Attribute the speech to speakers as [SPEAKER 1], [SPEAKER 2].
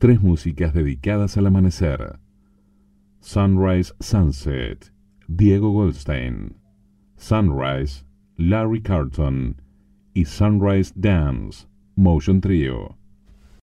[SPEAKER 1] 3 músicas dedicadas al amanecer. Sunrise Sunset, Diego Goldstein. Sunrise, Larry Carlton. Y Sunrise Dance, Motion Trio.